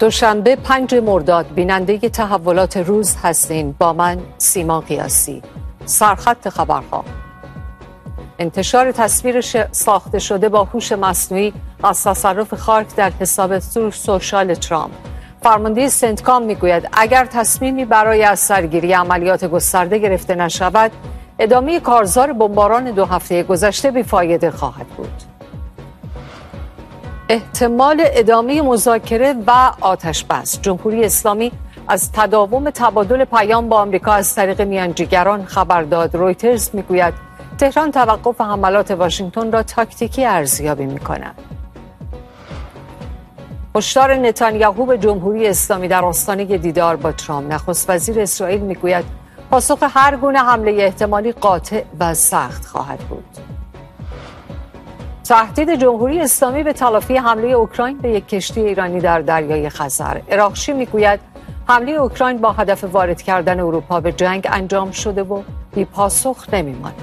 دوشنبه 5 مرداد بیننده تحولات روز هستین. با من سیما قیاسی. سرخط خبرها: انتشار تصویر ساخته شده با هوش مصنوعی از تصرف خارک در حساب سوشال ترامپ. فرمانده سنتکام میگوید اگر تصمیمی برای از سرگیری عملیات گسترده گرفته نشود، ادامه کارزار بمباران 2 هفته گذشته بیفایده خواهد بود. احتمال ادامه مذاکره و آتش‌بس. جمهوری اسلامی از تداوم تبادل پیام با آمریکا از طریق میانجیگران خبر داد. رویترز میگوید تهران توقف حملات واشنگتن را تاکتیکی ارزیابی می‌کند. هشدار نتانیاهو به جمهوری اسلامی در آستانه دیدار با ترامپ. نخست وزیر اسرائیل میگوید پاسخ هر گونه حمله احتمالی قاطع و سخت خواهد بود. تهدید جمهوری اسلامی به تلافی حمله اوکراین به یک کشتی ایرانی در دریای خزر. اراغچی میگوید حمله اوکراین با هدف وارد کردن اروپا به جنگ انجام شده و بی پاسخ نمیماند.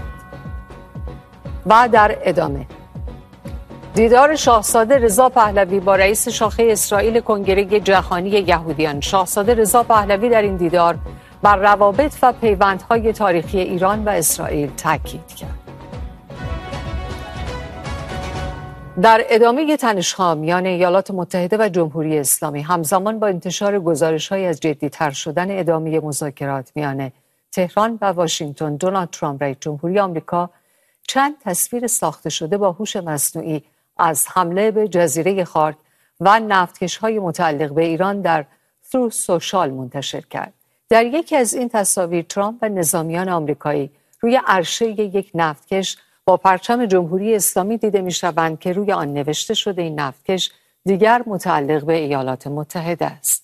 و در ادامه دیدار شاهزاده رضا پهلوی با رئیس شاخه اسرائیل کنگره جهانی یهودیان. شاهزاده رضا پهلوی در این دیدار بر روابط و پیوندهای تاریخی ایران و اسرائیل تاکید کرد. در ادامه تنش‌ها میان ایالات متحده و جمهوری اسلامی همزمان با انتشار گزارش‌های از جدی‌تر شدن ادامه مذاکرات میان تهران و واشنگتن، دونالد ترامپ رئیس جمهوری آمریکا چند تصویر ساخته شده با هوش مصنوعی از حمله به جزیره خارک و نفتکش‌های متعلق به ایران در تروث سوشال منتشر کرد. در یکی از این تصاویر ترامپ و نظامیان آمریکایی روی عرشه یک نفتکش با پرچم جمهوری اسلامی دیده می‌شوند که روی آن نوشته شده این نفتکش دیگر متعلق به ایالات متحده است.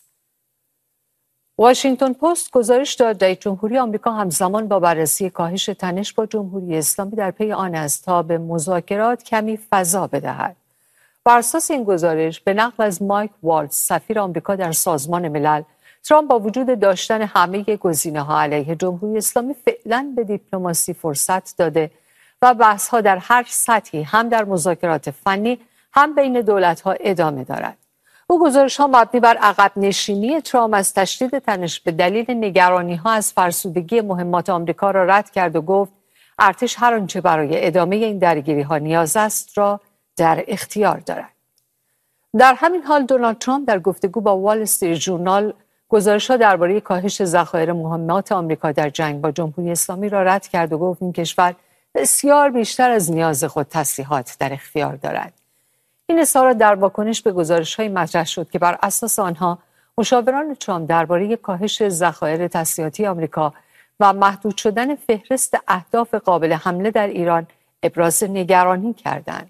واشنگتن پست گزارش داد رئیس جمهوری آمریکا همزمان با بررسی کاهش تنش با جمهوری اسلامی در پی آن است تا به مذاکرات کمی فضا بدهد. بر اساس این گزارش به نقل از مایک والتز سفیر آمریکا در سازمان ملل، ترامپ با وجود داشتن همه گزینه‌ها علیه جمهوری اسلامی فعلا به دیپلماسی فرصت داده و بحث‌ها در هر سطحی هم در مذاکرات فنی هم بین دولت‌ها ادامه دارد. او گزارش‌ها مبنی بر عقب نشینی ترامپ از تشدید تنش به دلیل نگرانی‌ها از فرسودگی مهمات آمریکا را رد کرد و گفت ارتش هر آنچه برای ادامه این درگیری‌ها نیاز است را در اختیار دارد. در همین حال دونالد ترامپ در گفتگو با وال استریت ژورنال گزارش‌ها درباره کاهش ذخایر مهمات آمریکا در جنگ با جمهوری اسلامی را رد کرد و گفت این کشور بسیار بیشتر از نیاز خود تسلیحات در اختیار دارد. این اظهارات در واکنش به گزارش‌های مطرح شد که بر اساس آنها مشاوران ترامپ درباره کاهش ذخایر تسلیحاتی آمریکا و محدود شدن فهرست اهداف قابل حمله در ایران ابراز نگرانی کردند.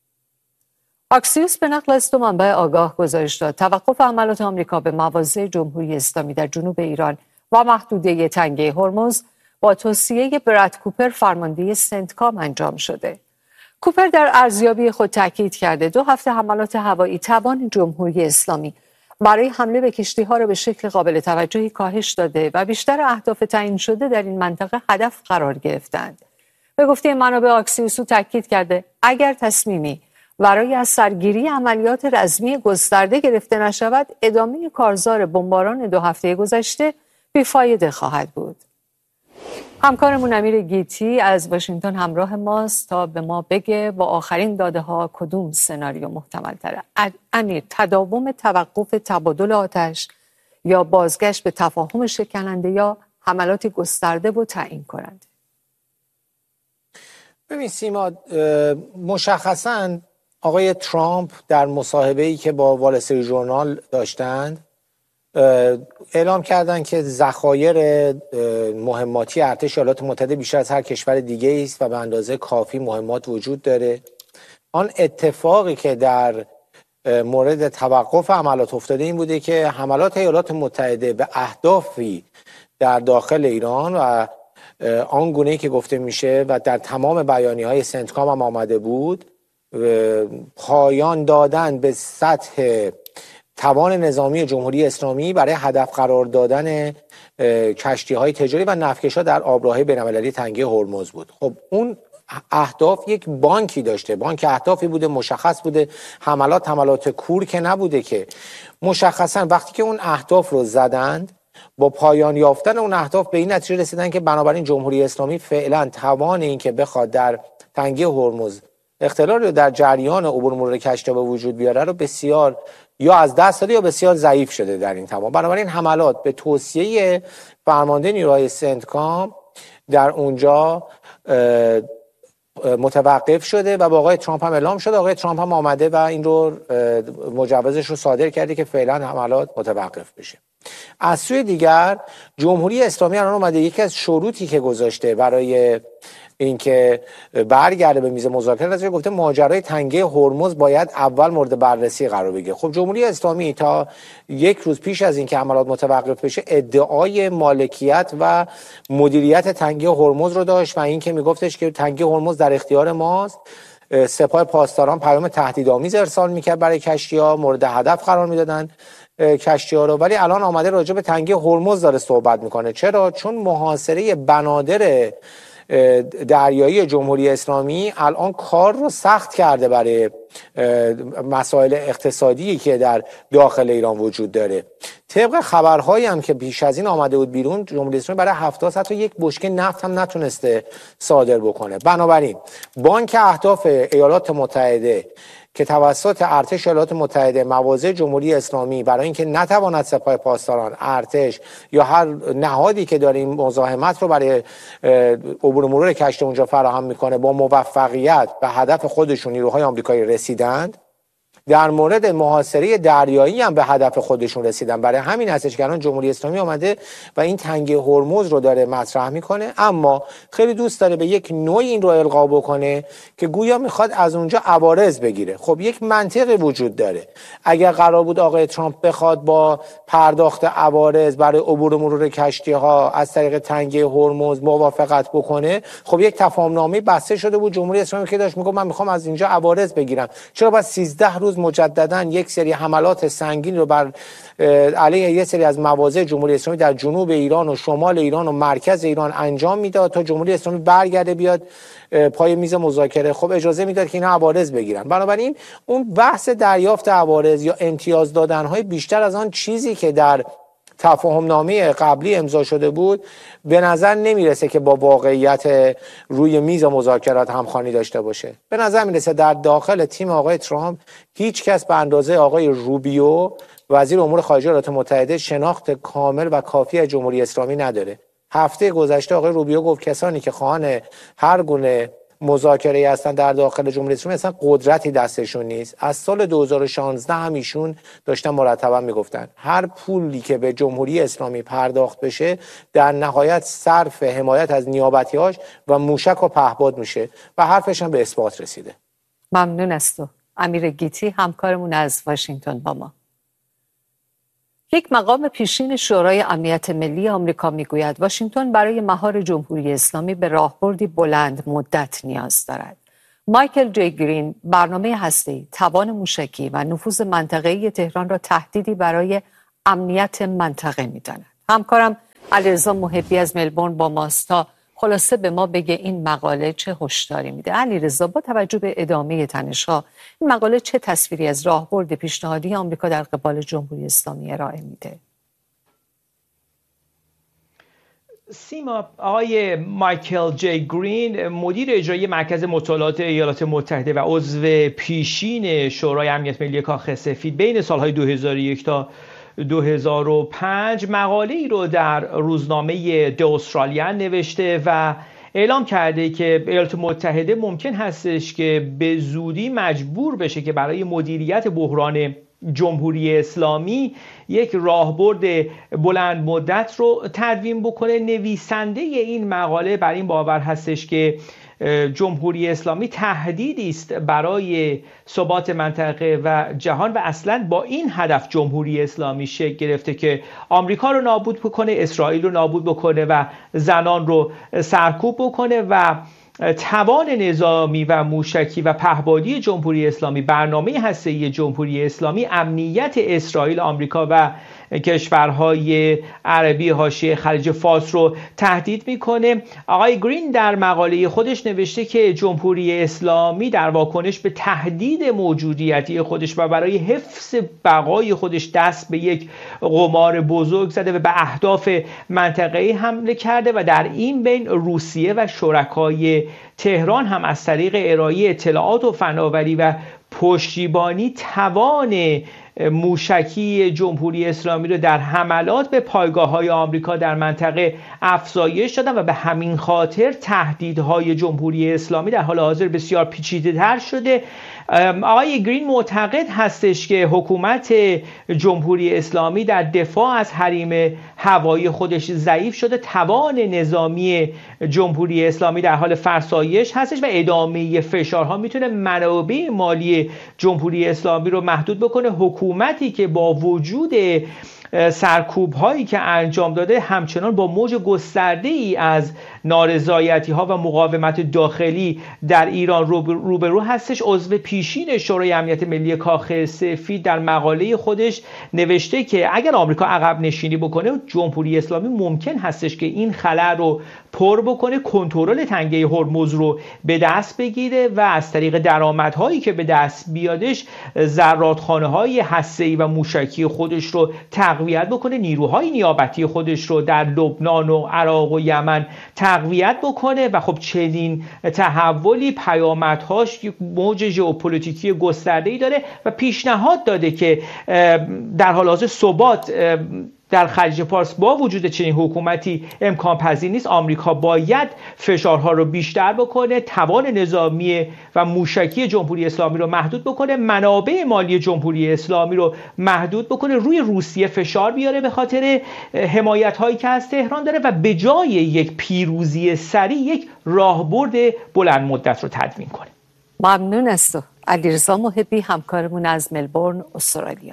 اکسیوس به نقل از 2 منبع آگاه گزارش داد توقف حملات آمریکا به مواضع جمهوری اسلامی در جنوب ایران و محدوده تنگه هرمز با توصیه براد کوپر فرمانده سنتکام انجام شده. کوپر در ارزیابی خود تاکید کرده 2 هفته حملات هوایی توان جمهوری اسلامی برای حمله به کشتی‌ها را به شکل قابل توجهی کاهش داده و بیشتر اهداف تعیین شده در این منطقه هدف قرار گرفتند. به گفته منابع اکسیوس تاکید کرده اگر تصمیمی برای از سرگیری عملیات رزمی گسترده گرفته نشود، ادامه کارزار بمباران 2 هفته گذشته بیفایده خواهد بود. همکارمون امیر گیتی از واشنگتن همراه ماست تا به ما بگه با آخرین داده ها کدوم سناریو محتمل تره. امیر، تداوم توقف تبادل آتش یا بازگشت به تفاهم شکننده یا حملات گسترده و تعیین کننده؟ ببین سیما، مشخصاً آقای ترامپ در مصاحبه‌ای که با وال استریت ژورنال داشتند اعلام کردند که ذخایر مهماتی ارتش ایالات متحده بیشتر از هر کشور دیگه است و به اندازه کافی مهمات وجود داره. آن اتفاقی که در مورد توقف حملات افتاده این بوده که حملات ایالات متحده به اهدافی در داخل ایران و آن گونه‌ای که گفته میشه و در تمام بیانیه‌های سنتکام هم آمده بود، پایان دادن به سطح توان نظامی جمهوری اسلامی برای هدف قرار دادن کشتی‌های تجاری و نفتکش‌ها در آبراههای بین‌المللی تنگه هرمز بود. خب اون اهداف یک بانکی داشته، بانک اهدافی بوده، مشخص بوده، حملات کور که نبوده که. مشخصا وقتی که اون اهداف رو زدند، با پایان یافتن اون اهداف به این نتیجه رسیدن که بنابراین جمهوری اسلامی فعلا توان این که بخواد در تنگه هرمز اختلال رو در جریان عبور مرور کشتی به وجود بیاره رو بسیار یا از دست داده یا بسیار ضعیف شده در این توان. بنابراین حملات به توصیه فرمانده نیروهای سنتکام در اونجا متوقف شده و با آقای ترامپ هم اعلام شده. آقای ترامپ هم آمده و این رو مجوزش رو صادر کرده که فعلا حملات متوقف بشه. از سوی دیگر جمهوری اسلامی الان اومده یکی از شروطی که گذاشته برای اینکه برگرده به میز مذاکره گفته ماجرای تنگه هرمز باید اول مورد بررسی قرار بگیره. خب جمهوری اسلامی تا یک روز پیش از اینکه حملات متوقف بشه ادعای مالکیت و مدیریت تنگه هرمز رو داشت و اینکه میگفتش که تنگه هرمز در اختیار ماست. سپاه پاسداران پیام تهدیدآمیز ارسال میکرد برای کشتی‌ها، مورد هدف قرار میدادن کشتی‌ها رو، ولی الان آمده راجع به تنگه هرمز داره صحبت میکنه. چرا؟ چون محاصره بنادر دریایی جمهوری اسلامی الان کار رو سخت کرده برای مسائل اقتصادی که در داخل ایران وجود داره. طبق خبرهایی هم که پیش از این آمده بود بیرون، جمهوری اسلامی برای 70 حتی یک بشکه نفت هم نتونسته صادر بکنه. بنابراین بانک اهداف ایالات متحده که توسط ارتش ایالات متحده مواضع جمهوری اسلامی برای اینکه نتواند سپاه پاسداران، ارتش یا هر نهادی که داره این مزاحمت رو برای عبور مرور کشتی اونجا فراهم میکنه با موفقیت به هدف خودشون نیروهای آمریکایی رسیدند، در مورد محاصره دریایی هم به هدف خودشون رسیدن. برای همین هستش که الان جمهوری اسلامی آمده و این تنگه هرمز رو داره مطرح میکنه، اما خیلی دوست داره به یک نوعی این رو القا بکنه که گویا میخواد از اونجا عوارض بگیره. خب یک منطقی وجود داره. اگر قرار بود آقای ترامپ بخواد با پرداخت عوارض برای عبور مرور کشتی ها از طریق تنگه هرمز موافقت بکنه، خب یک تفاهمنامه بسته شده بود. جمهوری اسلامی که داشت میگه من میخوام از اینجا عوارض بگیرم، چرا بعد 13 روز مجددا یک سری حملات سنگین رو بر علیه یک سری از مواضع جمهوری اسلامی در جنوب ایران و شمال ایران و مرکز ایران انجام میداد تا جمهوری اسلامی برگرده بیاد پای میز مذاکره؟ خب اجازه میداد که اینا عوارض بگیرن. بنابراین اون بحث دریافت عوارض یا امتیاز دادن‌های بیشتر از آن چیزی که در تفاهمنامه قبلی امضا شده بود به نظر نمیرسه که با واقعیت روی میز مذاکرات همخوانی داشته باشه. به نظر میرسه در داخل تیم آقای ترامپ هیچ کس به اندازه آقای روبیو وزیر امور خارجه ایالات متحده شناخت کامل و کافی از جمهوری اسلامی نداره. هفته گذشته آقای روبیو گفت کسانی که خواهان هر گونه مذاکره هستن در داخل جمهوری اسلامی اصلا قدرتی دستشون نیست. از سال 2016 هم ایشون داشتن مرتبا میگفتن هر پولی که به جمهوری اسلامی پرداخت بشه در نهایت صرف حمایت از نیابتی‌هاش و موشک و پهپاد میشه و حرفش هم به اثبات رسیده. ممنون از تو امیر گیتی، همکارمون از واشنگتن با ما. یک مقام پیشین شورای امنیت ملی آمریکا میگوید واشنگتن برای مهار جمهوری اسلامی به راهبردی بلند مدت نیاز دارد. مایکل جی گرین برنامه هسته‌ای، توان موشکی و نفوذ منطقه‌ای تهران را تهدیدی برای امنیت منطقه می‌داند. همکارم علیرضا محبی از ملبورن با ماست تا خلاصه به ما بگه این مقاله چه هشداری میده. علیرضا، با توجه به ادامه تنش‌ها این مقاله چه تصویری از راهبرد پیشنهادی آمریکا در قبال جمهوری اسلامی ارائه میده؟ سیما، آقای مایکل جی گرین، مدیر اجرایی مرکز مطالعات ایالات متحده و عضو پیشین شورای امنیت ملی کاخ سفید بین سالهای 2001 تا 2005 مقاله ای رو در روزنامه د استرالیان نوشته و اعلام کرده که ایالات متحده ممکن هستش که به زودی مجبور بشه که برای مدیریت بحران جمهوری اسلامی یک راهبرد بلند مدت رو تدوین بکنه. نویسنده این مقاله بر این باور هستش که جمهوری اسلامی تهدیدی است برای ثبات منطقه و جهان و اصلا با این هدف جمهوری اسلامی شکل گرفته که آمریکا رو نابود بکنه، اسرائیل رو نابود بکنه و زنان رو سرکوب بکنه و توان نظامی و موشکی و پهپادی جمهوری اسلامی، برنامه هسته‌ای جمهوری اسلامی، امنیت اسرائیل، آمریکا و کشورهای عربی حاشیه خلیج فارس رو تهدید میکنه. آقای گرین در مقاله خودش نوشته که جمهوری اسلامی در واکنش به تهدید موجودیتی خودش و برای حفظ بقای خودش دست به یک قمار بزرگ زده و به اهداف منطقه‌ای حمله کرده و در این بین روسیه و شرکای تهران هم از طریق ارائه اطلاعات و فناوری و پشتیبانی توان موشکی جمهوری اسلامی رو در حملات به پایگاه‌های آمریکا در منطقه افزایش دادن و به همین خاطر تهدیدهای جمهوری اسلامی در حال حاضر بسیار پیچیده‌تر شده. آقای گرین معتقد هستش که حکومت جمهوری اسلامی در دفاع از حریم هوایی خودش ضعیف شده، توان نظامی جمهوری اسلامی در حال فرسایش هستش و ادامه فشارها میتونه منابع مالی جمهوری اسلامی رو محدود بکنه. حکومتی که با وجود سرکوب هایی که انجام داده همچنان با موج گسترده ای از نارضایتی ها و مقاومت داخلی در ایران روبرو هستش. عضو پیشین شورای امنیت ملی کاخ سفید در مقاله خودش نوشته که اگر آمریکا عقب نشینی بکنه، جمهوری اسلامی ممکن هستش که این خلأ رو پر بکنه، کنترل تنگه هرمز رو به دست بگیره و از طریق درآمدهایی که به دست بیادش زرادخانه‌های هسته‌ای و موشکی خودش رو تقویت بکنه، نیروهای نیابتی خودش رو در لبنان و عراق و یمن تقویت بکنه و خب چنین تحولی پیامدهاش یک موج ژئوپلیتیکی گسترده‌ای داره و پیشنهاد داده که در حال حاضر ثبات در خلیج فارس با وجود چنین حکومتی امکان پذیر نیست. آمریکا باید فشارها رو بیشتر بکنه، توان نظامی و موشکی جمهوری اسلامی رو محدود بکنه، منابع مالی جمهوری اسلامی رو محدود بکنه، روی روسیه فشار بیاره به خاطر حمایت هایی که از تهران داره و به جای یک پیروزی سریع یک راهبرد بلند مدت رو تدوین کنه. ممنون از تو علیرضا محبی، همکارمون از ملبورن استرالیا.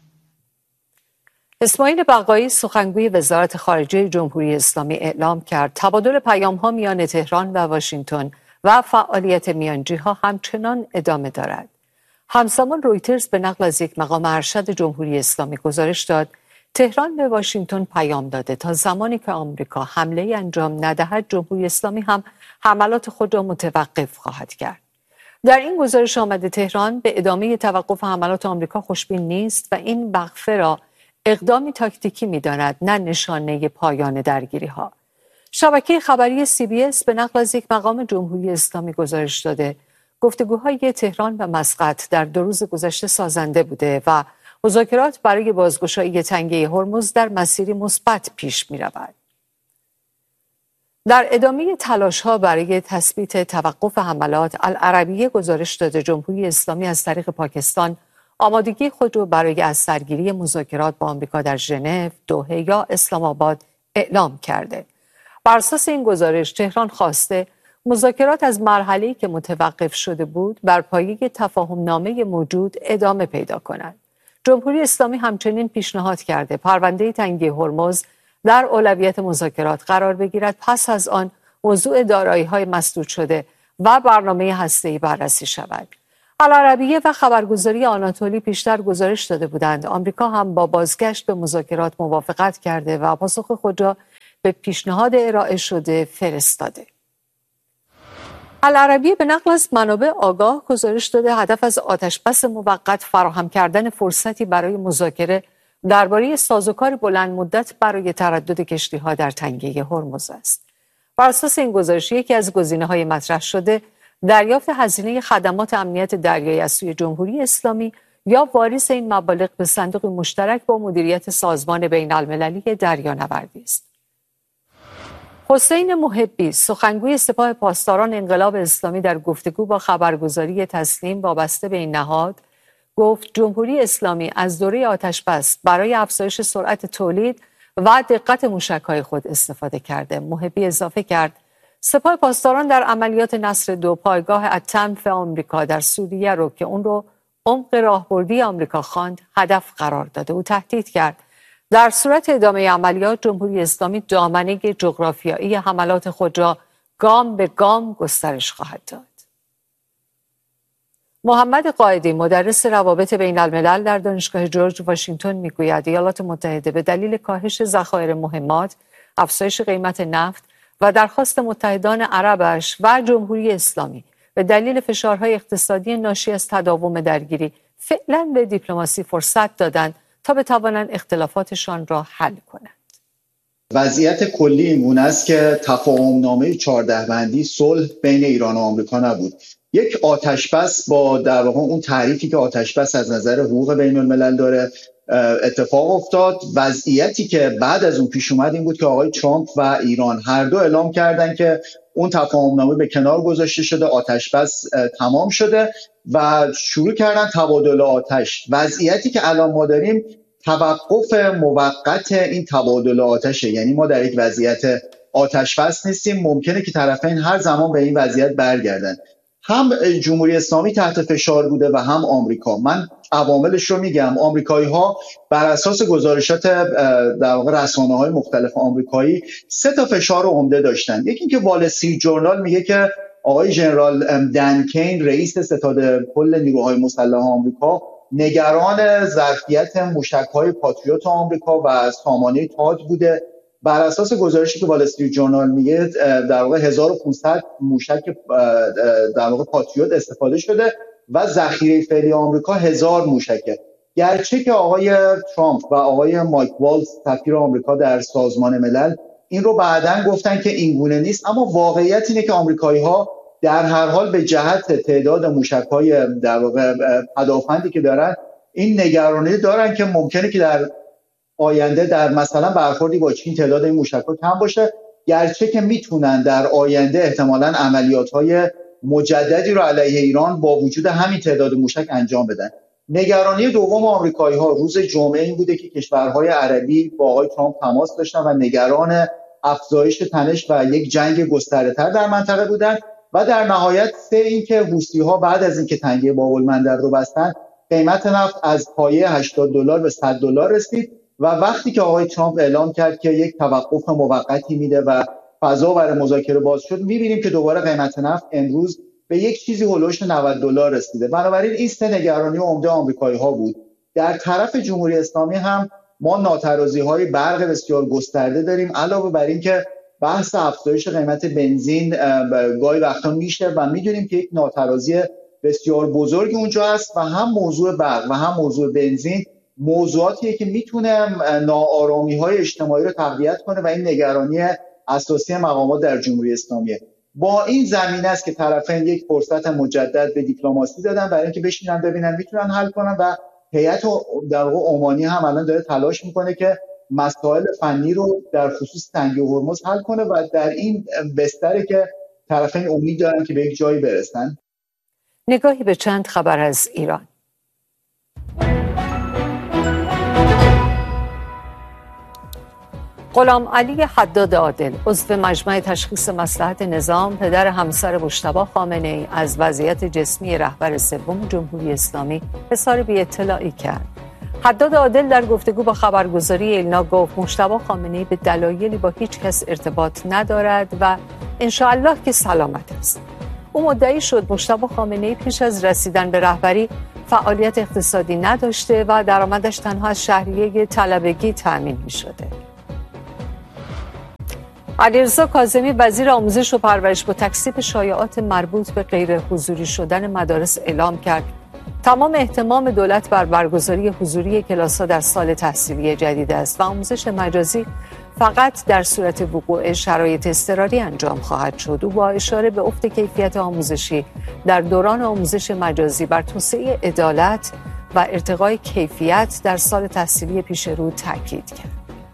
اسماعیل بقایی سخنگوی وزارت خارجه جمهوری اسلامی اعلام کرد تبادل پیام‌ها میان تهران و واشنگتن و فعالیت میانجی‌ها همچنان ادامه دارد. همزمان رویترز به نقل از یک مقام ارشد جمهوری اسلامی گزارش داد تهران به واشنگتن پیام داده تا زمانی که آمریکا حمله انجام ندهد جمهوری اسلامی هم حملات خود را متوقف خواهد کرد. در این گزارش آمده تهران به ادامه توقف حملات آمریکا خوشبین نیست و این وقفه را اقدامی تاکتیکی می‌داند نه نشانه پایان درگیری‌ها. شبکه خبری CBS به نقل از یک مقام جمهوری اسلامی گزارش داده گفتگوهای تهران و مسقط در 2 روز گذشته سازنده بوده و مذاکرات برای بازگشایی تنگه هرمز در مسیری مثبت پیش می‌رود. در ادامه تلاش‌ها برای تثبیت توقف حملات، العربیه گزارش داده جمهوری اسلامی از طریق پاکستان آمادگی خود را برای از سرگیری مذاکرات با آمریکا در ژنو، دوحه یا اسلام آباد اعلام کرده. بر اساس این گزارش تهران خواسته مذاکرات از مرحله‌ای که متوقف شده بود بر پایه تفاهم‌نامه موجود ادامه پیدا کند. جمهوری اسلامی همچنین پیشنهاد کرده پرونده تنگه هرمز در اولویت مذاکرات قرار بگیرد، پس از آن موضوع دارایی‌های مسدود شده و برنامه هسته‌ای بررسی شود. العربیه و خبرگزاری آناتولی پیشتر گزارش داده بودند آمریکا هم با بازگشت به مذاکرات موافقت کرده و پاسخ خود را به پیشنهاد ارائه شده فرستاده. العربیه به نقل از منابع آگاه گزارش داده هدف از آتشبس موقت فراهم کردن فرصتی برای مذاکره درباره سازوکار بلند مدت برای تردد کشتی‌ها در تنگه هرمز است. بر اساس این گزارش یکی از گزینه‌های مطرح شده دریافت هزینه خدمات امنیت دریایی از سوی جمهوری اسلامی یا واریز این مبالغ به صندوق مشترک با مدیریت سازمان بین‌المللی دریانوردی است. حسین محبی سخنگوی سپاه پاسداران انقلاب اسلامی در گفتگو با خبرگزاری تسنیم وابسته به این نهاد گفت جمهوری اسلامی از دوره آتشبس برای افزایش سرعت تولید و دقت موشک‌های خود استفاده کرده. محبی اضافه کرد سپاه پاسداران در عملیات نصر 2 پایگاه التنف آمریکا در سوریه رو که اون رو عمق راهبردی آمریکا خواند هدف قرار داده. او تهدید کرد در صورت ادامه عملیات جمهوری اسلامی دامنه جغرافیایی حملات خود را گام به گام گسترش خواهد داد. محمد قائدی مدرس روابط بین الملل در دانشگاه جورج واشنگتن میگوید ایالات متحده به دلیل کاهش ذخایر مهمات، افزایش قیمت نفت و درخواست متحدان عربش و جمهوری اسلامی به دلیل فشارهای اقتصادی ناشی از تداوم درگیری فعلا به دیپلماسی فرصت دادند تا بتوانند اختلافاتشان را حل کنند. وضعیت کلی این گونه است که تفاهم‌نامه 14 بندی صلح بین ایران و آمریکا نبود. یک آتشبس با در واقع اون تعریفی که آتشبس از نظر حقوق بین الملل داره اتفاق افتاد. وضعیتی که بعد از اون پیش اومد این بود که آقای ترامپ و ایران هر دو اعلام کردن که اون تفاهم‌نامه به کنار گذاشته شده، آتشبس تمام شده و شروع کردن تبادل آتش. وضعیتی که الان ما داریم توقف موقت این تبادل آتشه، یعنی ما در یک وضعیت آتشبس نیستیم، ممکنه که طرفین هر زمان به این وضعیت برگردن. هم جمهوری اسلامی تحت فشار بوده و هم آمریکا. من عواملش رو میگم. آمریکایی‌ها بر اساس گزارشات در واقع رسانه‌های مختلف آمریکایی 3 تا فشار عمده داشتن. یکی اینکه وال استریت ژورنال میگه که آقای ژنرال دن کین رئیس ستاد کل نیروهای مسلح آمریکا نگران ظرفیت موشک‌های پاتریوت آمریکا و سامانه تاد بوده. بر اساس گزارشی که وال استریت ژورنال میگه در واقع 1500 موشک در واقع پاتریوت استفاده شده و ذخیره فعلی آمریکا 1000 موشکه. گرچه که آقای ترامپ و آقای مایک والز سفیر آمریکا در سازمان ملل این رو بعداً گفتن که این گونه نیست، اما واقعیت اینه که آمریکایی‌ها در هر حال به جهت تعداد موشک‌های در واقع پدافندی که دارن این نگرانی دارن که ممکنه که در آینده در مثلا برخوردی با چین تعداد این موشک‌ها کم باشه، گرچه که میتونن در آینده احتمالاً عملیات‌های مجددی رو علیه ایران با وجود همین تعداد موشک انجام بدن. نگرانی دوم آمریکایی‌ها روز جمعه این بوده که کشورهای عربی با آقای ترامپ تماس داشتن و نگران افزایش تنش و یک جنگ گسترده‌تر در منطقه بودن و در نهایت اینکه حوثی‌ها بعد از اینکه تنگه باب‌المندب رو بستن قیمت نفت از پایه $80 به $100 رسید و وقتی که آقای ترامپ اعلام کرد که یک توقف موقتی میده و فضا برای مذاکره باز شد، می‌بینیم که دوباره قیمت نفت امروز به یک چیزی هولوش $90 رسیده. بنابراین این 3 نگرانی عمده آمریکایی‌ها بود. در طرف جمهوری اسلامی هم ما ناترازی‌های برق بسیار گسترده داریم، علاوه بر این که بحث افزایش قیمت بنزین گاهی وقتا میشه و میدونیم که یک ناترازی بسیار بزرگی اونجا هست و هم موضوع برق و هم موضوع بنزین موضوعاتیه که میتونه ناآرامی‌های اجتماعی رو تقویت کنه و این نگرانی اساسی مقامات در جمهوری اسلامیه. با این زمینه است که طرفین یک فرصت مجدد به دیپلماسی دادن برای اینکه بشینن ببینن میتونن حل کنن و هیئت در واقع عمانی هم الان داره تلاش میکنه که مسائل فنی رو در خصوص تنگه هرمز حل کنه و در این بستره که طرفین امید دارن که به یک جایی برسن. نگاهی به چند خبر از ایران. غلام علی حداد عادل عضو مجمع تشخیص مصلحت نظام پدر همسر مجتبی خامنه‌ای از وضعیت جسمی رهبر سوم جمهوری اسلامی اظهار بی‌اطلاعی کرد. حداد عادل در گفتگو با خبرگزاری ایلنا گفت مجتبی خامنه‌ای به دلایلی با هیچ کس ارتباط ندارد و انشاءالله که سلامت است. او مدعی شد مجتبی خامنه‌ای پیش از رسیدن به رهبری فعالیت اقتصادی نداشته و درآمدش تنها از شهریه طلبگی تأمین می‌شده. علیرضا کاظمی وزیر آموزش و پرورش با تکذیب شایعات مربوط به غیر حضوری شدن مدارس اعلام کرد تمام اهتمام دولت بر برگزاری حضوری کلاس‌ها در سال تحصیلی جدید است و آموزش مجازی فقط در صورت وقوع شرایط اضطراری انجام خواهد شد. او با اشاره به افت کیفیت آموزشی در دوران آموزش مجازی بر توسعه عدالت و ارتقای کیفیت در سال تحصیلی پیش رو تاکید کرد.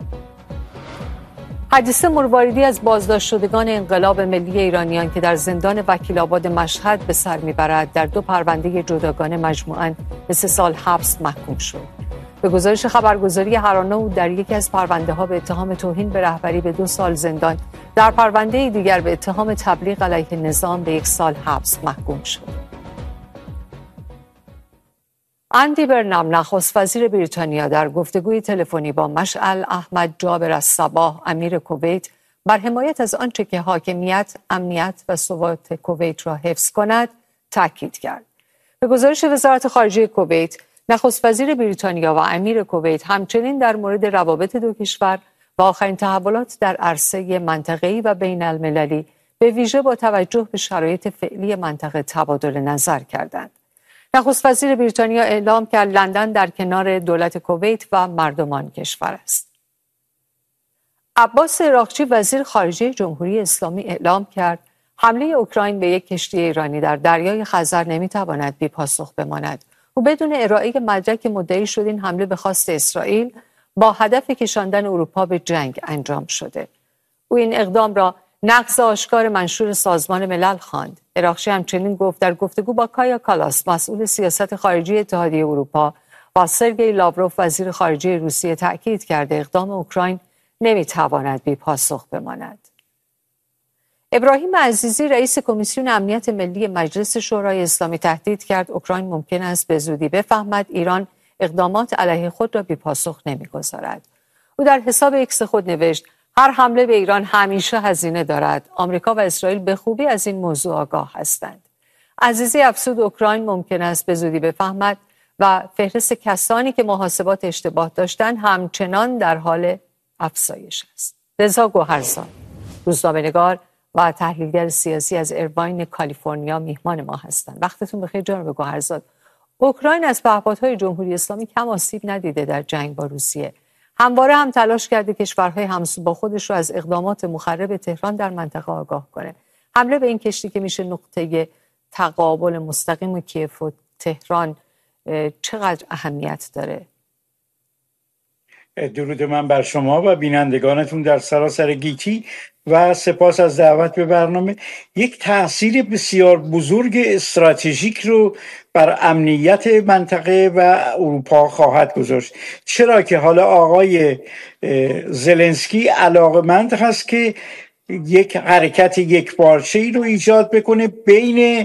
حدیث مرواریدی از بازداشت شدگان انقلاب ملی ایرانیان که در زندان وکیل‌آباد مشهد به سر میبرد در 2 پرونده جداگانه مجموعاً به 3 سال حبس محکوم شد. به گزارش خبرگزاری هرانه او در یکی از پرونده‌ها به اتهام توهین به رهبری به 2 سال زندان، در پرونده دیگر به اتهام تبلیغ علیه نظام به 1 سال حبس محکوم شد. اندی برنام نخست وزیر بریتانیا در گفتگوی تلفنی با مشعل احمد جابر از صباح امیر کویت بر حمایت از آنچه که حاکمیت، امنیت و ثبات کویت را حفظ کند تاکید کرد. به گزارش وزارت خارجه کویت، نخست وزیر بریتانیا و امیر کویت همچنین در مورد روابط دو کشور و آخرین تحولات در عرصه منطقه‌ای و بین المللی به ویژه با توجه به شرایط فعلی منطقه تبادل نظر کردند. نخست وزیر بریتانیا اعلام کرد لندن در کنار دولت کویت و مردمان کشور است. عباس عراقچی وزیر خارجه جمهوری اسلامی اعلام کرد حمله اوکراین به یک کشتی ایرانی در دریای خزر نمیتواند بی پاسخ بماند. او بدون ارائه مدرک مدعی شد این حمله به خواست اسرائیل با هدف کشاندن اروپا به جنگ انجام شده. او این اقدام را نقض آشکار منشور سازمان ملل خواند. عراقچی همچنین گفت در گفتگو با کایا کالاس مسئول سیاست خارجی اتحادیه اروپا و سرگئی لاوروف وزیر خارجه روسیه تاکید کرده اقدام اوکراین نمیتواند بی پاسخ بماند. ابراهیم عزیزی رئیس کمیسیون امنیت ملی مجلس شورای اسلامی تهدید کرد اوکراین ممکن است به زودی بفهمد ایران اقدامات علیه خود را بی پاسخ نمیگذارد. او در حساب ایکس خود نوشت هر حمله به ایران همیشه هزینه دارد. آمریکا و اسرائیل به خوبی از این موضوع آگاه هستند. عزیزی افزود اوکراین ممکن است به زودی بفهمد و فهرست کسانی که محاسبات اشتباه داشتند همچنان در حال افزایش است. رضا گوهرزاد روزنامه‌نگار و تحلیلگر سیاسی از ایرواین کالیفرنیا میهمان ما هستند. وقتتون بخیر جناب گوهرزاد. اوکراین از پهپادهای جمهوری اسلامی کم آسیب ندیده در جنگ با روسیه. همواره هم تلاش کرده کشورهای همسو با خودش رو از اقدامات مخرب تهران در منطقه آگاه کنه. حمله به این کشتی که میشه نقطه تقابل مستقیم کیف و تهران چقدر اهمیت داره؟ درود من بر شما و بینندگانتون در سراسر گیتی و سپاس از دعوت به برنامه. یک تأثیر بسیار بزرگ استراتژیک رو بر امنیت منطقه و اروپا خواهد گذاشت، چرا که حالا آقای زلنسکی علاقمند هست که یک حرکت یکپارچه‌ای رو ایجاد بکنه بین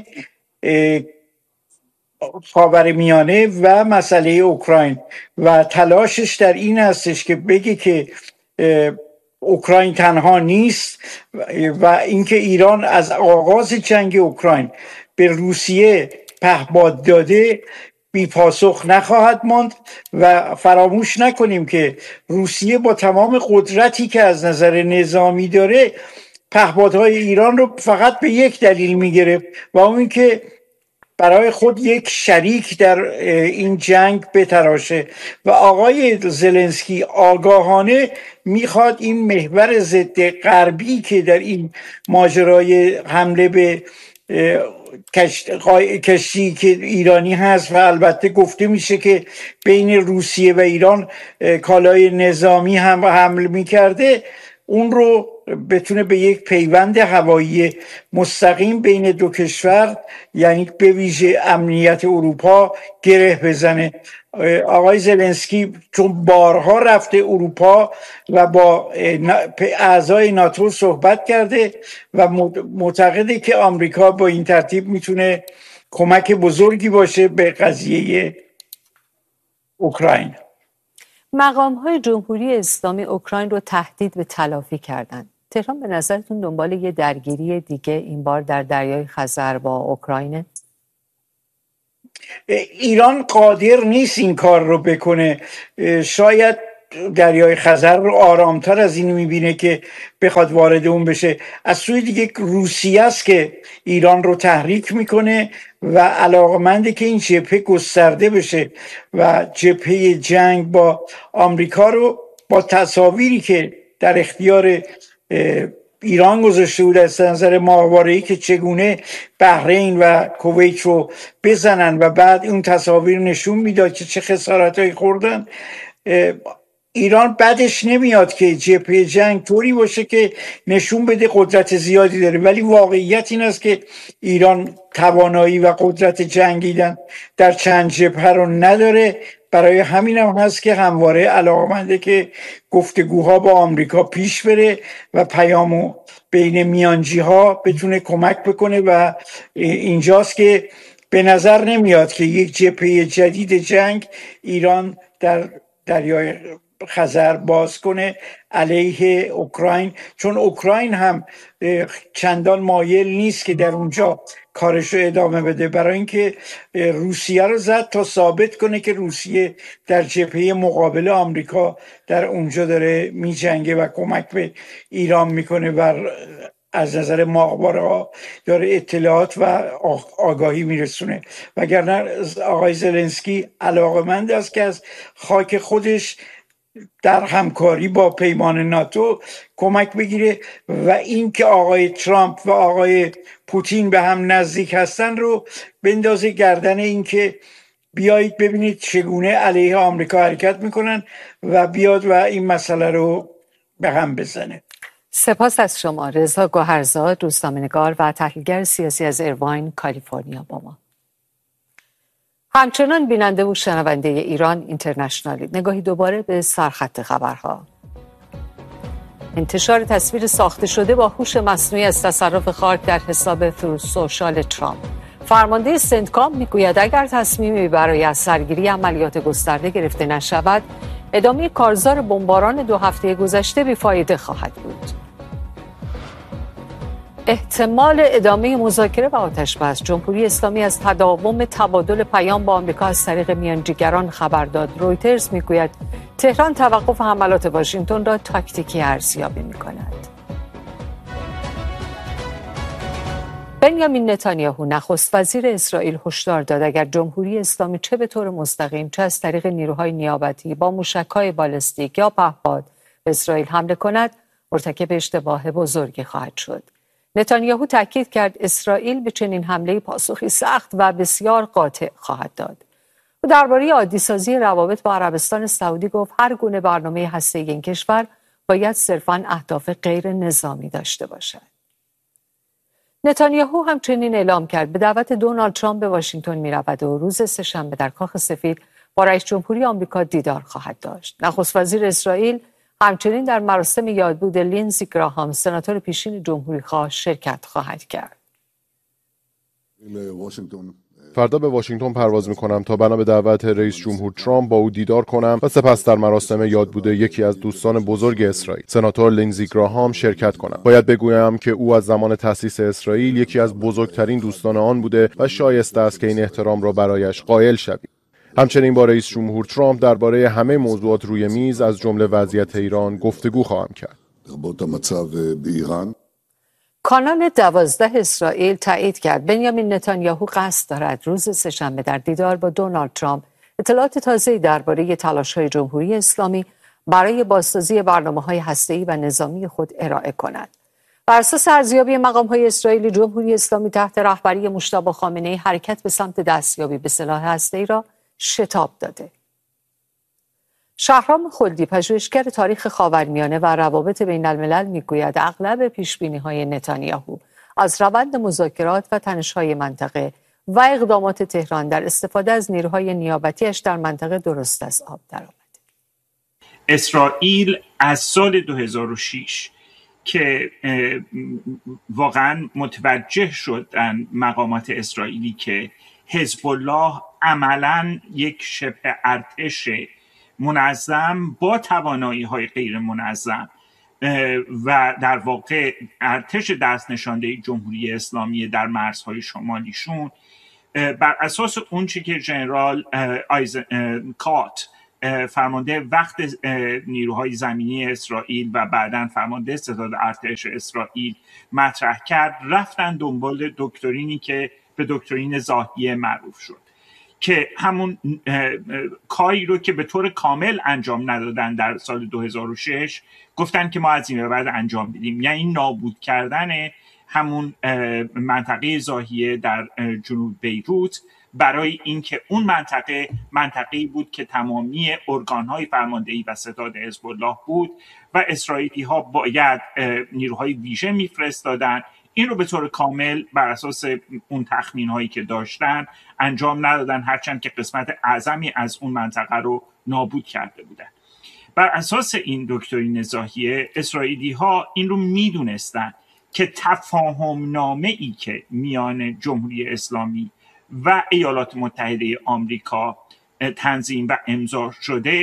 خاورمیانه و مسئله اوکراین و تلاشش در این هستش که بگه که اوکراین تنها نیست و اینکه ایران از آغاز جنگ اوکراین به روسیه پهپاد داده بی پاسخ نخواهد ماند و فراموش نکنیم که روسیه با تمام قدرتی که از نظر نظامی داره پهپادهای ایران رو فقط به یک دلیل میگرفت و اون اینکه برای خود یک شریک در این جنگ بتراشه و آقای زلنسکی آگاهانه میخواد این محور ضد غربی که در این ماجرای حمله به کشتی که ایرانی هست و البته گفته میشه که بین روسیه و ایران کالای نظامی هم حمل میکرده، اون رو بتونه به یک پیوند هوایی مستقیم بین دو کشور یعنی به ویژه امنیت اروپا گره بزنه. آقای زلنسکی چون بارها رفته اروپا و با اعضای ناتو صحبت کرده و معتقده که آمریکا با این ترتیب میتونه کمک بزرگی باشه به قضیه اوکراین. مقام‌های جمهوری اسلامی اوکراین رو تهدید به تلافی کردند. تهران به نظرتون دنبال یه درگیری دیگه این بار در دریای خزر با اوکراینه؟ ایران قادر نیست این کار رو بکنه. شاید دریای خزر رو آرامتر از این میبینه که بخواد وارد اون بشه. از سوی دیگه روسیه است که ایران رو تحریک میکنه و علاقمنده که این جبهه گسترده بشه و جبهه جنگ با آمریکا رو با تصاویری که در اختیار ایران گذاشته بود از نظر ماهواره‌ای که چگونه بحرین و کویت رو بزنن و بعد اون تصاویر نشون میداد که چه خسارتایی خوردن. ایران بعدش نمیاد که جبهه جنگ طوری باشه که نشون بده قدرت زیادی داره، ولی واقعیت این است که ایران توانایی و قدرت جنگیدن در چند جبهه رو نداره. برای همین هم هست که همواره علاقمنده که گفتگوها با آمریکا پیش بره و پیامو بین میانجی ها بتونه کمک بکنه و اینجاست که به نظر نمیاد که یک جبهه جدید جنگ ایران در دریای خزر باز کنه علیه اوکراین، چون اوکراین هم چندان مایل نیست که در اونجا کارش رو ادامه بده، برای اینکه روسیه رو زد تا ثابت کنه که روسیه در جبهه مقابل آمریکا در اونجا داره میجنگه و کمک به ایران میکنه و از نظر ماهواره‌ها داره اطلاعات و آگاهی میرسونه. وگرنه آقای زلنسکی علاقمند است که از خاک خودش در همکاری با پیمان ناتو کمک بگیره و این که آقای ترامپ و آقای پوتین به هم نزدیک هستن رو بندازه گردن این که بیایید ببینید چگونه علیه آمریکا حرکت میکنن و بیاد و این مسئله رو به هم بزنه. سپاس از شما رضا گوهرزاد، روزنامه‌نگار و تحلیلگر سیاسی از ایرواین، کالیفرنیا با ما. همچنان بیننده و شنونده ایران اینترنشنال، نگاهی دوباره به سرخط خبرها. انتشار تصویر ساخته شده با هوش مصنوعی از تصرف خاک در حساب ترو سوشال ترامپ. فرمانده سنتکام میگوید اگر تصمیمی برای از سرگیری عملیات گسترده گرفته نشود، ادامه کارزار بمباران 2 هفته گذشته بیفایده خواهد بود. احتمال ادامه مذاکره و آتش‌بس. جمهوری اسلامی از تداوم تبادل پیام با آمریکا از طریق میانجیگران خبر داد. رویترز میگوید تهران توقف حملات واشنگتن را تاکتیکی ارزیابی می‌کند. بنیامین نتانیاهو نخست وزیر اسرائیل هشدار داد اگر جمهوری اسلامی چه به طور مستقیم چه از طریق نیروهای نیابتی با موشک‌های بالستیک یا پهپاد به اسرائیل حمله کند، مرتکب اشتباه بزرگی خواهد شد. نتانیاهو تاکید کرد اسرائیل به چنین حمله پاسخی سخت و بسیار قاطع خواهد داد. او درباره عادی‌سازی روابط با عربستان سعودی گفت هر گونه برنامه هسته‌ای این کشور باید صرفاً اهداف غیر نظامی داشته باشد. نتانیاهو همچنین اعلام کرد به دعوت دونالد ترامپ به واشنگتن می‌رود و روز سه‌شنبه در کاخ سفید با رئیس جمهوری آمریکا دیدار خواهد داشت. نخست وزیر اسرائیل همچنین در مراسم یادبود لینزی گراهام، سناتور پیشین جمهوری‌خواه، شرکت خواهد کرد. فردا به واشنگتن پرواز می‌کنم تا بنا به دعوت رئیس جمهور ترامپ با او دیدار کنم و سپس در مراسم یادبود یکی از دوستان بزرگ اسرائیل، سناتور لینزی گراهام، شرکت کنم. باید بگویم که او از زمان تأسیس اسرائیل یکی از بزرگترین دوستان آن بوده و شایسته است که این احترام را برایش قائل شویم. همچنین با رئیس جمهور ترامپ درباره همه موضوعات روی میز از جمله وضعیت ایران گفتگو خواهم کرد. کانال 12 اسرائیل تایید کرد بنیامین نتانیاهو قصد دارد روز سه‌شنبه در دیدار با دونالد ترامپ اطلاعات تازه‌ای درباره تلاش‌های جمهوری اسلامی برای بازسازی برنامه‌های هسته‌ای و نظامی خود ارائه کند. بر اساس ارزیابی مقام‌های اسرائیلی، جمهوری اسلامی تحت رهبری مجتبی خامنه‌ای حرکت به سمت دستیابی به سلاح هسته‌ای را شتاب داده. شهرام خلدی، پژوهشگر تاریخ خاورمیانه و روابط بین الملل، میگوید اغلب پیشبینی‌های نتانیاهو از روند مذاکرات و تنش‌های منطقه و اقدامات تهران در استفاده از نیروهای نیابتیش در منطقه درست از آب درآمده. اسرائیل از سال 2006 که واقعا متوجه شدن مقامات اسرائیلی که حزب الله عملاً یک شبه ارتش منظم با توانایی‌های غیر منظم و در واقع ارتش دست نشانده جمهوری اسلامی در مرزهای شمالیشون، بر اساس اون چی که ژنرال کات، فرمانده وقت نیروهای زمینی اسرائیل و بعداً فرمانده ستاد ارتش اسرائیل مطرح کرد، رفتن دنبال دکترینی که به دکترین زاهیه معروف شد، که همون کاری رو که به طور کامل انجام ندادن در سال 2006 گفتن که ما از این به بعد انجام بدیم، یعنی نابود کردن همون منطقه زاهیه در جنوب بیروت، برای اینکه اون منطقه‌ای بود که تمامی ارگان‌های فرماندهی و ستاد حزب الله بود و اسرائیلی‌ها باید نیروهای ویژه می‌فرستادن. این رو به طور کامل بر اساس اون تخمین‌هایی که داشتن انجام ندادن، هرچند که قسمت اعظمی از اون منطقه رو نابود کرده بودن. بر اساس این دکترین زاهیه، اسرائیلی‌ها این رو می‌دونستن که تفاهم نامه‌ای که میان جمهوری اسلامی و ایالات متحده آمریکا تنظیم و امضا شده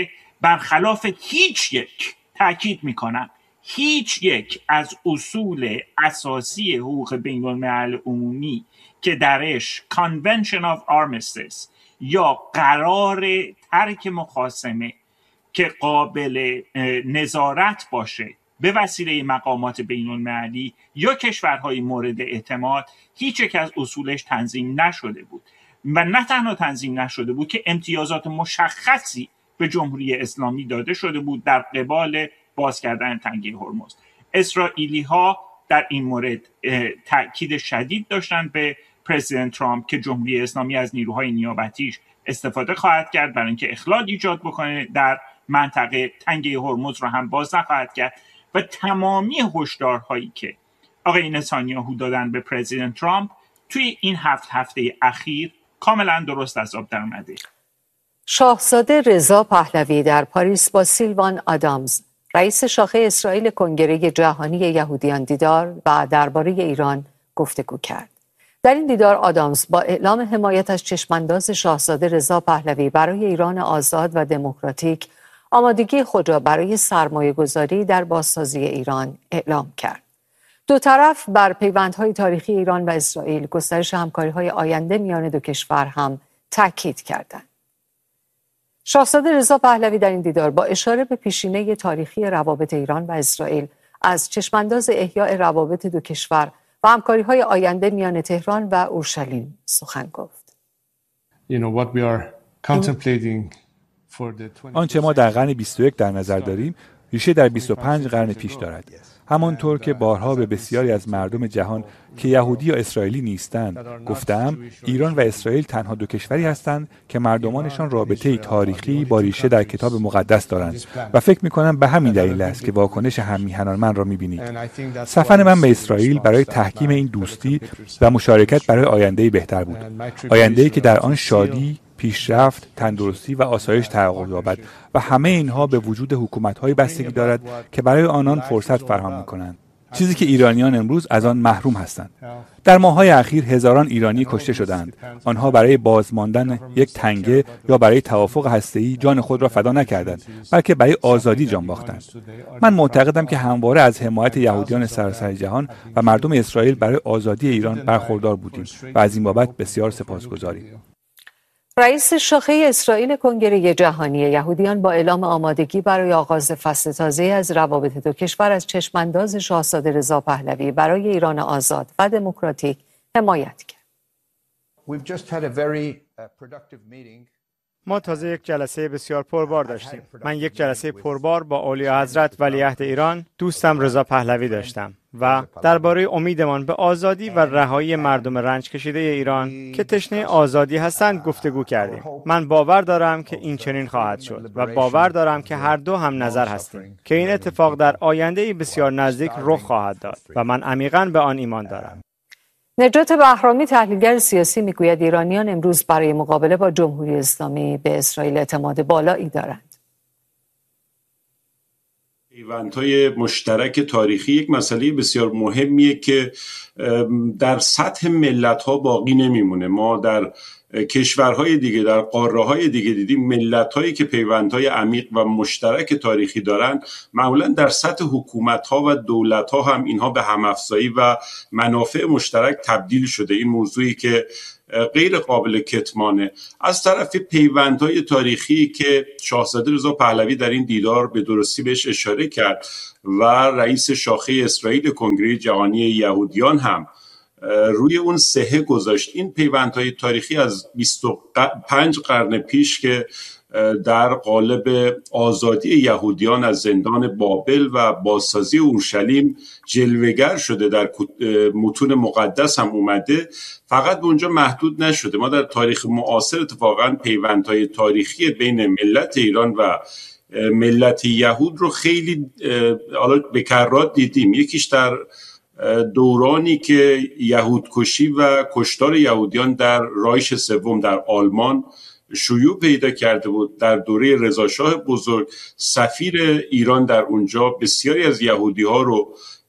برخلاف هیچ یک، تأکید میکنم هیچ یک از اصول اساسی حقوق بین الملل عمومی که درش Convention of Armistice یا قرار ترک مخاصمه که قابل نظارت باشه به وسیله مقامات بین المللی یا کشورهای مورد اعتماد، هیچ یک از اصولش تنظیم نشده بود و نه تنها تنظیم نشده بود که امتیازات مشخصی به جمهوری اسلامی داده شده بود در قبال باز کردن تنگه هرمز. اسرائیلی ها در این مورد تأکید شدید داشتن به پرزیدنت ترامپ که جمهوری اسلامی از نیروهای نیابتیش استفاده خواهد کرد برای اینکه اخلال ایجاد بکنه در منطقه، تنگه هرمز رو هم باز نخواهد کرد و تمامی هشدارهایی که آقای نتانیاهو دادن به پرزیدنت ترامپ توی این 7 هفته اخیر کاملا درست از آب در اومده. شاهزاده رضا پهلوی در پاریس با سیلوان آدامز رئیس شاخه اسرائیل کنگره جهانی یهودیان دیدار و درباره ایران گفتگو کرد. در این دیدار آدامز با اعلام حمایت از چشمانداز شاهزاده رضا پهلوی برای ایران آزاد و دموکراتیک آمادگی خود را برای سرمایه‌گذاری در بازسازی ایران اعلام کرد. دو طرف بر پیوندهای تاریخی ایران و اسرائیل، گسترش همکاری‌های آینده میان دو کشور هم تاکید کردند. شاهزاده رضا پهلوی در این دیدار با اشاره به پیشینه تاریخی روابط ایران و اسرائیل از چشمانداز احیاء روابط دو کشور و همکاری‌های آینده میان تهران و اورشلیم سخن گفت. آنچه ما در قرن 21 در نظر داریم ریشه در 25 قرن پیش دارد. همانطور که بارها به بسیاری از مردم جهان که یهودی یا اسرائیلی نیستند گفتم، ایران و اسرائیل تنها دو کشوری هستند که مردمانشان رابطه‌ای تاریخی با ریشه در کتاب مقدس دارند و فکر می‌کنم به همین دلیل است که واکنش هم‌میهنان من را می‌بینید. سفر من به اسرائیل برای تحکیم این دوستی و مشارکت برای آینده‌ای بهتر بود. آینده‌ای که در آن شادی، پیشرفت، تندرستی و آسایش تحقق یابد و همه اینها به وجود حکومت‌های بستگی دارد که برای آنان فرصت فراهم می‌کنند. چیزی که ایرانیان امروز از آن محروم هستند. در ماه‌های اخیر هزاران ایرانی کشته شدند. آنها برای بازماندن یک تنگه یا برای توافق هسته‌ای جان خود را فدا نکردند، بلکه برای آزادی جان باختند. من معتقدم که همواره از حمایت یهودیان سراسر جهان و مردم اسرائیل برای آزادی ایران برخوردار بودیم و از این بابت بسیار سپاسگزاریم. رئیس شاخه اسرائیل کنگره جهانی یهودیان با اعلام آمادگی برای آغاز فصل تازه از روابط دو کشور از چشمانداز شاهزاده رضا پهلوی برای ایران آزاد و دموکراتیک حمایت کرد. ما تازه یک جلسه بسیار پربار داشتیم. من یک جلسه پربار با اعلیحضرت ولیعهد ایران دوستم رضا پهلوی داشتم و درباره امیدمان به آزادی و رهایی مردم رنج کشیده ایران که تشنه آزادی هستند گفتگو کردیم. من باور دارم که این چنین خواهد شد و باور دارم که هر دو هم نظر هستیم که این اتفاق در آینده بسیار نزدیک رخ خواهد داد و من عمیقاً به آن ایمان دارم. نجات بهرامی تحلیلگر سیاسی میگوید ایرانیان امروز برای مقابله با جمهوری اسلامی به اسرائیل اعتماد بالایی دارند. پیوندهای مشترک تاریخی یک مسئله بسیار مهمیه که در سطح ملت‌ها باقی نمیمونه. ما در کشورهای دیگه، در قاره‌های دیگه دیدیم ملت‌هایی که پیوندهای عمیق و مشترک تاریخی دارن معمولا در سطح حکومت‌ها و دولت‌ها هم اینها به هم‌افزایی و منافع مشترک تبدیل شده. این موضوعی که غیر قابل کتمانه. از طرف پیوندهای تاریخی که شاهزاده رضا پهلوی در این دیدار به درستی بهش اشاره کرد و رئیس شاخه اسرائیل کنگره جهانی یهودیان هم روی اون صحه گذاشت. این پیوندهای تاریخی از 25 قرن پیش که در قالب آزادی یهودیان از زندان بابل و بازسازی اورشلیم جلوه‌گر شده، در متون مقدس هم اومده، فقط به اونجا محدود نشده. ما در تاریخ معاصر اتفاقا پیوندهای تاریخی بین ملت ایران و ملت یهود رو خیلی به کرات دیدیم. یکیش در دورانی که یهودکشی و کشتار یهودیان در رایش سوم در آلمان شیوع پیدا کرده بود. در دوره رضاشاه بزرگ سفیر ایران در اونجا بسیاری از یهودی ها رو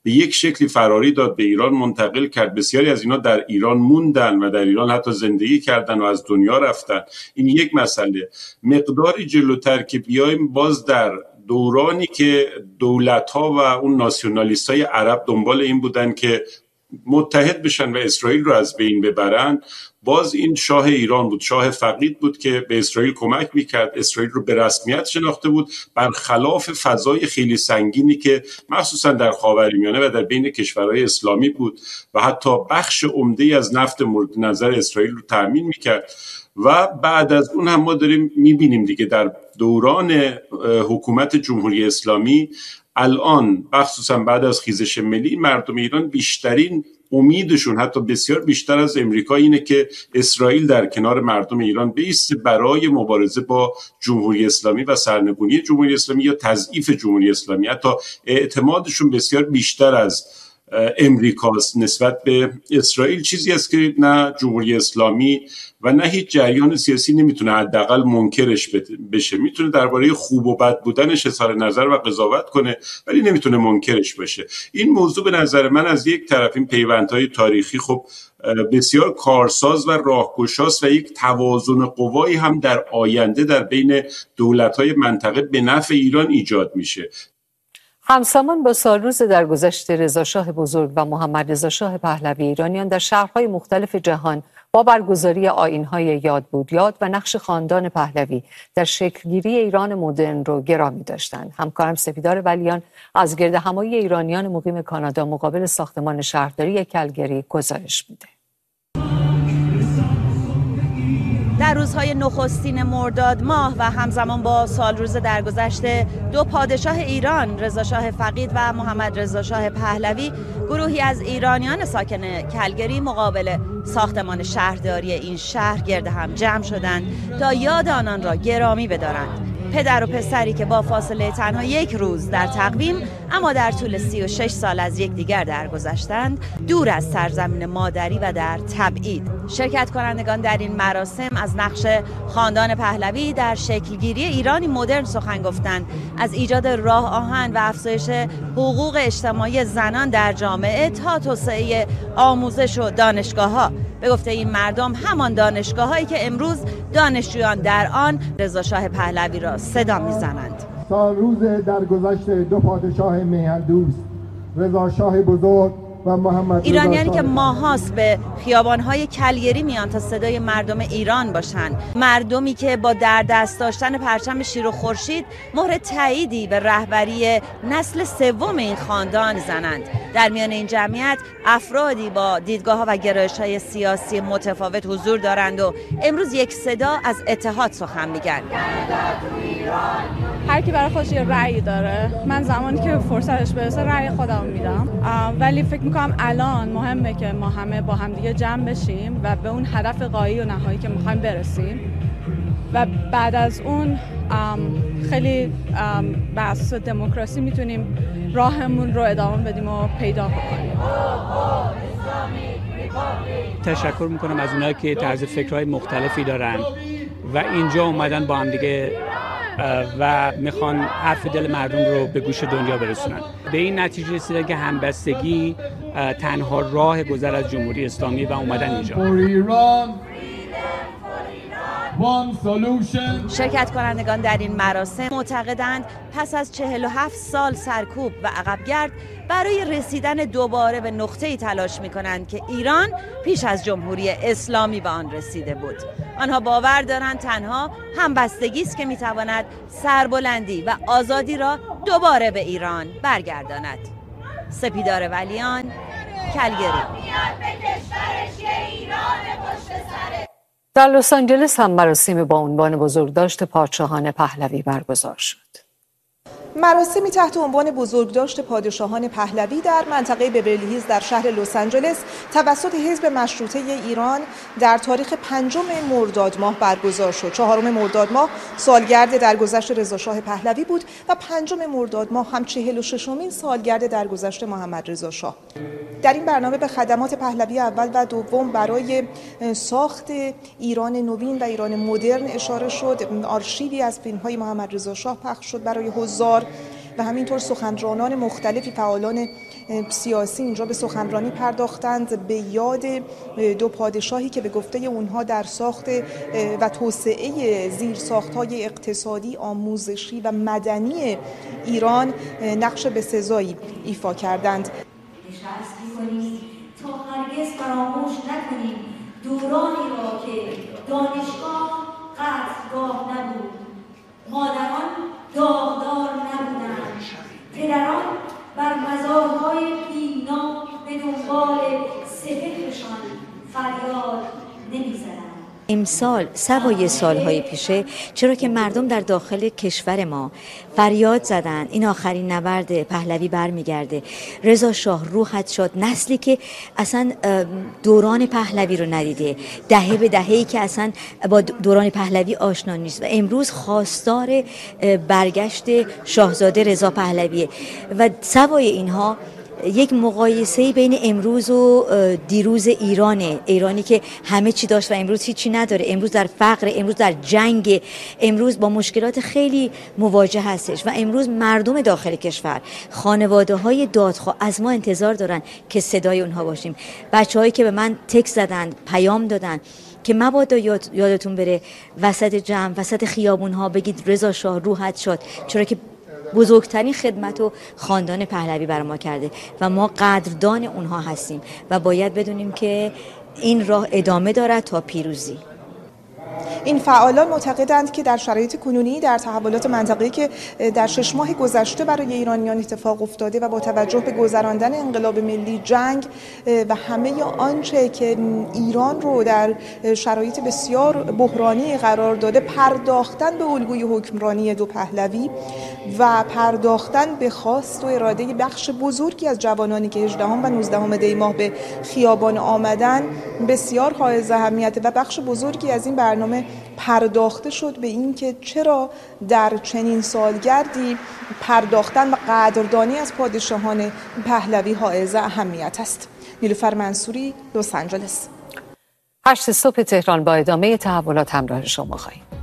به یک شکلی فراری داد، به ایران منتقل کرد. بسیاری از اینا در ایران موندن و در ایران حتی زندگی کردن و از دنیا رفتن. این یک مسئله. مقداری جلوتر که بیایم، باز در دورانی که دولت‌ها و اون ناسیونالیست‌های عرب دنبال این بودن که متحد بشن و اسرائیل رو از بین ببرن، باز این شاه ایران بود، شاه فقید بود که به اسرائیل کمک میکرد، اسرائیل رو به رسمیت شناخته بود، برخلاف فضای خیلی سنگینی که مخصوصا در خاورمیانه و در بین کشورهای اسلامی بود و حتی بخش عمده‌ای از نفت مورد نظر اسرائیل رو تامین میکرد. و بعد از اون هم ما داریم میبینیم دیگه در دوران حکومت جمهوری اسلامی الان مخصوصا بعد از خیزش ملی، مردم ایران بیشترین امیدشون حتی بسیار بیشتر از امریکا اینه که اسرائیل در کنار مردم ایران بایسته برای مبارزه با جمهوری اسلامی و سرنگونی جمهوری اسلامی یا تضعیف جمهوری اسلامی. حتی اعتمادشون بسیار بیشتر از امریکاست نسبت به اسرائیل، چیزی است که نه جمهوری اسلامی و نه هیچ جریان سیاسی نمیتونه حداقل منکرش بشه. میتونه درباره خوب و بد بودنش اظهار نظر و قضاوت کنه ولی نمیتونه منکرش بشه. این موضوع به نظر من از یک طرف این پیوندهای تاریخی خب بسیار کارساز و راهگشاست و یک توازن قوایی هم در آینده در بین دولت‌های منطقه به نفع ایران ایجاد میشه. همزمان با سالروز درگذشت رضا شاه بزرگ و محمد رضا شاه پهلوی، ایرانیان در شهرهای مختلف جهان با برگزاری آیین‌های یاد بود یاد و نقش خاندان پهلوی در شکلگیری ایران مدرن رو گرامی داشتند. همکارم سپیدار ولیان از گردهمایی ایرانیان مقیم کانادا مقابل ساختمان شهرداری کلگری گزارش میده. در روزهای نخستین مرداد ماه و همزمان با سالروز درگذشت دو پادشاه ایران، رضا شاه فقید و محمد رضا شاه پهلوی، گروهی از ایرانیان ساکن کلگری مقابل ساختمان شهرداری این شهر گرد هم جمع شدند تا یاد آنان را گرامی بدارند. پدر و پسری که با فاصله تنها یک روز در تقویم اما در طول 36 سال از یکدیگر درگذشتند، دور از سرزمین مادری و در تبعید. شرکت کنندگان در این مراسم از نقش خاندان پهلوی در شکلگیری ایرانی مدرن سخن گفتند، از ایجاد راه آهن و افزایش حقوق اجتماعی زنان در جامعه تا توسعه آموزش و دانشگاه‌ها. به گفته این مردم، همان دانشگاه‌هایی که امروز دانشجویان در آن رضا شاه پهلوی را صدا می‌زنند. سالروز درگذشت دو پادشاه میهن دوست، رضا شاه بزرگ و محمد ایرانیانی که ماهاست به خیابان‌های کلگری میان تا صدای مردم ایران باشند، مردمی که با در دست داشتن پرچم شیر و خورشید مهر تاییدی به رهبری نسل سوم این خاندان زنند. در میان این جمعیت افرادی با دیدگاه‌ها و گرایش‌های سیاسی متفاوت حضور دارند و امروز یک صدا از اتحاد سخن میگن. هر کی برای خودش یه رأی داره. من زمانی که فرصتش برسه رأی خودم میدم، ولی فکر میکنم الان مهمه که ما همه با هم دیگه جمع بشیم و به اون هدف غایی و نهایی که میخوایم برسیم و بعد از اون خیلی بر اساس دموکراسی میتونیم راهمون رو ادامه بدیم و پیدا کنیم. تشکر میکنم از اونایی که طرز فکرهای مختلفی دارن و اینجا اومدن با هم دیگه و میخوان حرف دل مردم رو به گوش دنیا برسونن. به این نتیجه رسیدن که همبستگی تنها راه گذر از جمهوری اسلامی و اومدن اینجا. شرکت کنندگان در این مراسم معتقدند پس از 47 سال سرکوب و عقبگرد برای رسیدن دوباره به نقطه‌ای تلاش می‌کنند که ایران پیش از جمهوری اسلامی به آن رسیده بود. آنها باور دارند تنها همبستگی است که می‌تواند سربلندی و آزادی را دوباره به ایران برگرداند. سپیدار ولیان، کلگری. در لس آنجلس هم مراسمی با عنوان بزرگداشت پادشاهان پهلوی برگزار شد. مراسمی تحت عنوان بزرگداشت پادشاهان پهلوی در منطقه بیورلی هیلز در شهر لس آنجلس توسط حزب مشروطه ایران در تاریخ 5 مرداد ماه برگزار شد. 4 مرداد ماه سالگرد درگذشت رضا شاه پهلوی بود و 5 مرداد ماه هم 46مین سالگرد درگذشت محمد رضا شاه. در این برنامه به خدمات پهلوی اول و دوم برای ساخت ایران نوین و ایران مدرن اشاره شد. آرشیوی از فیلم‌های محمد رضا شاه پخش شد برای حضار و همینطور سخنرانان مختلفی، فعالان سیاسی اینجا به سخنرانی پرداختند به یاد دو پادشاهی که به گفته اونها در ساخت و توسعه زیرساخت‌های اقتصادی، آموزشی و مدنی ایران نقش بسزایی ایفا کردند. تا هرگز فراموش نکنیم دورانی را که دانشگاه قدرگاه نبود، مادران داغدار نبودند، پدران بر مزارهای بینا به دنبال سپهرشان فریاد نمی‌زدند. امسال سوای سالهای پیشه، چرا که مردم در داخل کشور ما فریاد زدند این آخرین نبرد پهلوی برمیگرده، رضا شاه روحت شد، نسلی که اصلا دوران پهلوی رو ندیده، دهه به دهه‌ای که اصلا با دوران پهلوی آشنا نیست و امروز خواستار برگشت شاهزاده رضا پهلویه و سوای اینها یک مقایسه بین امروز و دیروز ایرانی که همه چی داشت و امروز هیچی نداره، امروز در فقر، امروز در جنگ، امروز با مشکلات خیلی مواجه هستش و امروز مردم داخل کشور، خانواده‌های دادخواه از ما انتظار دارن که صدای اونها باشیم. بچه‌هایی که به من تکست زدن، پیام دادن که مبادا یادتون بره وسط جمع، وسط خیابون‌ها بگید رضا شاه روحت شد، چرا که بزرگترین خدمت و خاندان پهلوی بر ما کرده و ما قدردان اونها هستیم و باید بدونیم که این راه ادامه دارد تا پیروزی. این فعالان معتقدند که در شرایط کنونی، در تحولات منطقه‌ای که در 6 ماه گذشته برای ایرانیان اتفاق افتاده و با توجه به گذراندن انقلاب ملی، جنگ و همه آنچه که ایران رو در شرایط بسیار بحرانی قرار داده، پرداختن به الگوی حکمرانی دو پهلوی و پرداختن به خواست و اراده بخش بزرگی از جوانانی که 18 و 19 دی ماه به خیابان آمدن بسیار حائز اهمیت و بخش بزرگی از این برنامه پرداخته شد به این که چرا در چنین سالگردی پرداختن و قدردانی از پادشاهان پهلوی حائز اهمیت است. نیلوفر منصوری، لس آنجلس. 8 صبح تهران با ادامه تحولات همراه شما خواهیم.